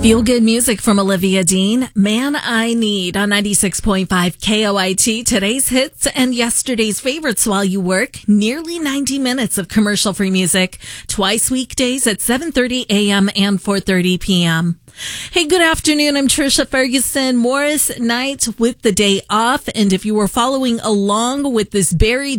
Feel good music from Olivia Dean. Man I Need on 96.5 KOIT. Today's hits and yesterday's favorites while you work. Nearly 90 minutes of commercial-free music. Twice weekdays at 7:30 a.m. and 4:30 p.m. Hey, good afternoon. I'm Trisha Ferguson. Morris Night with the day off. And if you were following along with this Barry